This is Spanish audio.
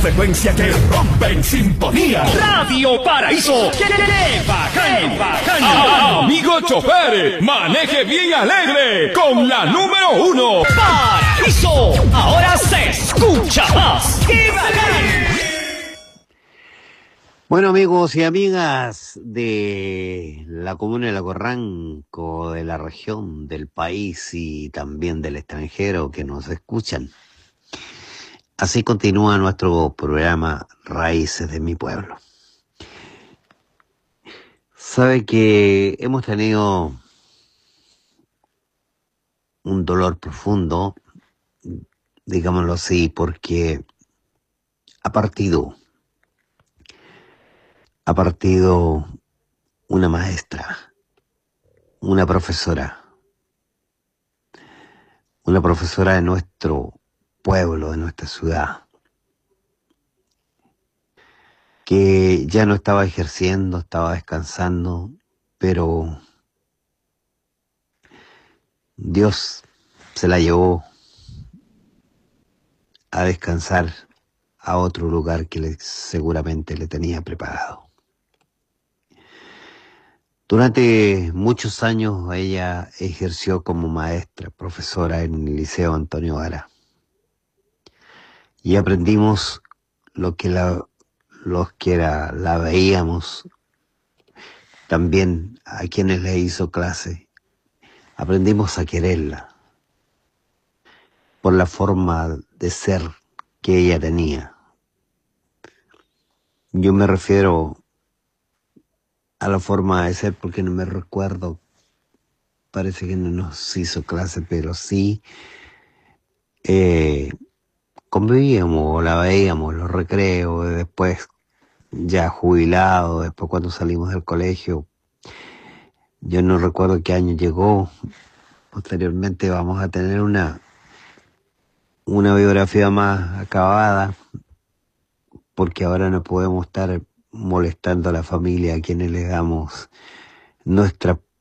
frecuencia que rompe en sintonía. Radio Paraíso. ¡Qué bacán! Amigo chofer, maneje bien alegre con la número 1. Paraíso, ahora se escucha más. ¡Qué bacán! Bueno, amigos y amigas de la comuna de Lago Ranco, de la región, del país y también del extranjero que nos escuchan. Así continúa nuestro programa Raíces de mi Pueblo. Sabe que hemos tenido un dolor profundo, digámoslo así, porque ha partido una maestra, una profesora de nuestro pueblo, de nuestra ciudad, que ya no estaba ejerciendo, estaba descansando, pero Dios se la llevó a descansar a otro lugar que seguramente le tenía preparado. Durante muchos años ella ejerció como maestra, profesora en el Liceo Antonio Vara. Y aprendimos los que la veíamos, también a quienes le hizo clase. Aprendimos a quererla por la forma de ser que ella tenía. Yo me refiero a la forma de ser porque no me recuerdo, parece que no nos hizo clase, pero sí convivíamos, la veíamos, los recreos, después ya jubilado, después cuando salimos del colegio. Yo no recuerdo qué año llegó. Posteriormente vamos a tener una biografía más acabada, porque ahora no podemos estar molestando a la familia a quienes le damos nuestra